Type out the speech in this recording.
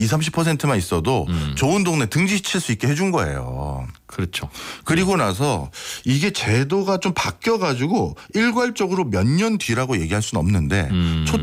30%만 있어도 좋은 동네 등지 칠 수 있게 해준 거예요. 그렇죠. 그리고 나서 이게 제도가 좀 바뀌어가지고 일괄적으로 몇 년 뒤라고 얘기할 수는 없는데